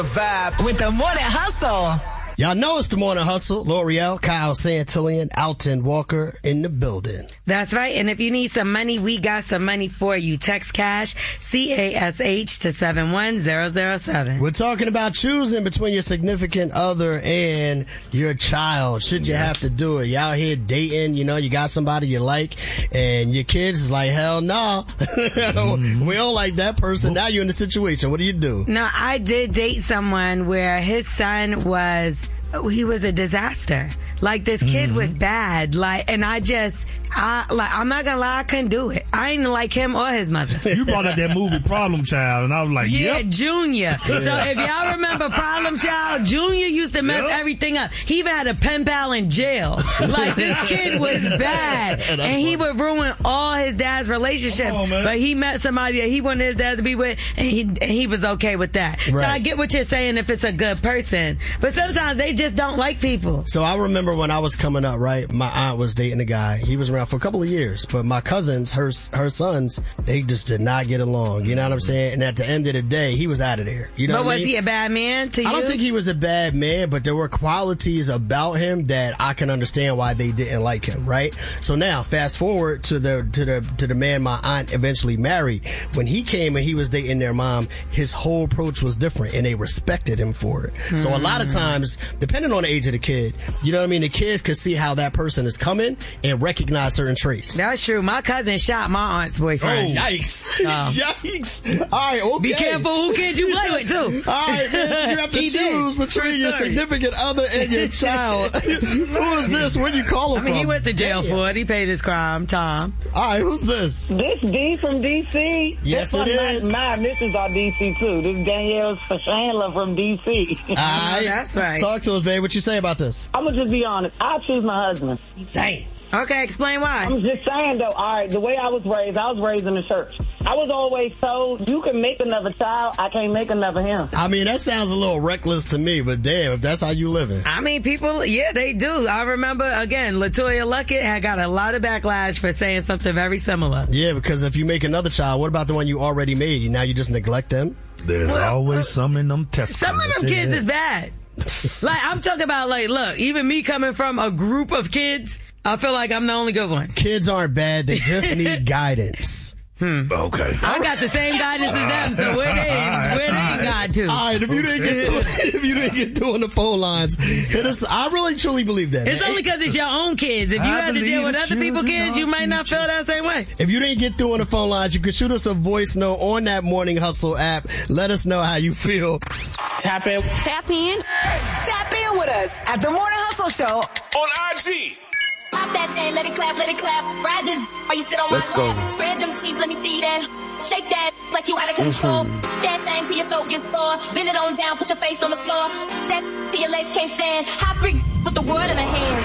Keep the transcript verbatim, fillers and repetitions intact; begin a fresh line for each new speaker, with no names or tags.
Vibe with the Morning Hustle.
Y'all know it's the Morning Hustle. L'Oreal, Kyle Santillan, Alton Walker in the building.
That's right. And if you need some money, we got some money for you. Text cash, C A S H to seven one zero zero seven.
We're talking about choosing between your significant other and your child. Should you have to do it? You out here dating, you know, you got somebody you like, and your kids is like, hell no. Mm-hmm. We don't like that person. Now you're in the situation. What do you do?
No, I did date someone where his son was, he was a disaster. Like, this kid mm-hmm. was bad. Like, and I just, I, like, I'm not gonna lie, I couldn't do it. I didn't like him or his mother.
You brought up that movie Problem Child, and I was like,
yeah,
yep.
Junior. So if y'all remember Problem Child, Junior used to mess yep. everything up. He even had a pen pal in jail. Like, this kid was bad. And funny. He would ruin all his dad's relationships. On, but he met somebody that he wanted his dad to be with, and he, and he was okay with that. Right. So I get what you're saying if it's a good person. But sometimes they just don't like people.
So I remember when I was coming up, right, my aunt was dating a guy. He was around for a couple of years, but my cousins, her her sons, they just did not get along. You know what I'm saying? And at the end of the day, he was out of there. You know
but
what
was
I mean?
he a bad man to you?
I don't think he was a bad man, but there were qualities about him that I can understand why they didn't like him, right? So now, fast forward to the to the to the man my aunt eventually married. When he came and he was dating their mom, his whole approach was different, and they respected him for it. Mm. So a lot of times, depending on the age of the kid, you know what I mean, the kids could see how that person is coming and recognize certain traits.
That's true. My cousin shot my aunt's boyfriend.
Oh, yikes. Oh. Yikes. All right, okay.
Be careful who kid you play with, too.
All right, man, so you have to he choose did. between your significant other and your child. Who is this? Where you calling from?
I mean, from? He went to jail Damn. for it. He paid his crime. Tom.
All right, who's this?
This D from D C.
Yes, it is.
My, my missus are D C, too. This is Danielle Chandler from D C.
All right.
That's right.
Talk to us, babe. What you say about this?
I'm going to just be honest. I choose my husband.
Dang.
Okay, explain why.
I'm just saying, though, all right, the way I was raised, I was raised in the church. I was always told, you can make another child, I can't make another him.
I mean, that sounds a little reckless to me, but damn, if that's how you living.
I mean, people, yeah, they do. I remember, again, LaToya Luckett had got a lot of backlash for saying something very similar.
Yeah, because if you make another child, what about the one you already made? Now you just neglect them?
There's well, always some in them testicles.
Some of them kids is bad. Like, I'm talking about, like, look, even me coming from a group of kids, I feel like I'm the only good one.
Kids aren't bad. They just need guidance.
Hmm.
Okay.
I got the same guidance as them, so where they, where they got to?
All right, if you didn't get to, if you didn't get to on the phone lines, hit us. I really truly believe that.
It's man. only because it's your own kids. If you
I
had to deal with other people's kids, you might not feel that same way.
If you didn't get through on the phone lines, you can shoot us a voice note on that Morning Hustle app. Let us know how you feel.
Tap in.
Tap in.
Tap in with us at the Morning Hustle Show on I G.
Pop that thing, let it clap, let it clap. Ride this, or you sit on
Let's
my
go.
lap. Spread them cheeks, let me see that. Shake that like you out of control. Mm-hmm. That thing till your throat gets sore. Bend it on down, put your face on the floor. That till your legs can't stand. Hot freak with the world in her hand.